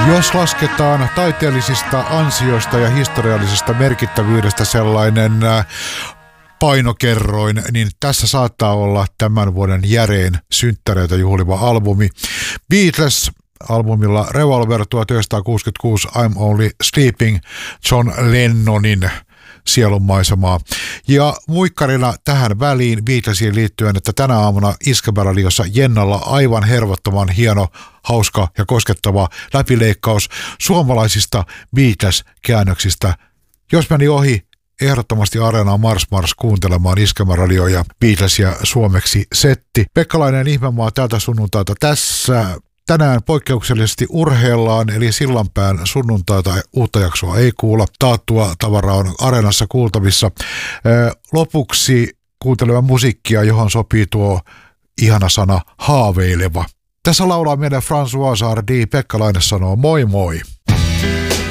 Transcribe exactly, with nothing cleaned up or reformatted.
Jos lasketaan taiteellisista ansioista ja historiallisesta merkittävyydestä sellainen painokerroin, niin tässä saattaa olla tämän vuoden järein synttäreitä juhliva albumi. Beatles albumilla Revolver tuhatyhdeksänsataakuusikymmentäkuusi, I'm Only Sleeping, John Lennonin sielunmaisemaa. Ja muikkarina tähän väliin Beatlesiin liittyen, että tänä aamuna Iskelmäradiossa Jennalla aivan hervottoman hieno, hauska ja koskettava läpileikkaus suomalaisista Beatles-käännöksistä. Jos meni ohi, ehdottomasti Areenaan Mars Mars kuuntelemaan Iskelmäradioa ja Beatlesia suomeksi setti. Pekkalainen ihmemaa tältä sunnuntaita tässä. Tänään poikkeuksellisesti urheillaan, eli Sillanpään sunnuntaita uutta jaksoa ei kuulla. Taattua tavaraa on Areenassa kuultavissa. Lopuksi kuuntelemme musiikkia, johon sopii tuo ihana sana haaveileva. Tässä laulaa meidän François Hardy. Pekkalainen sanoo moi moi.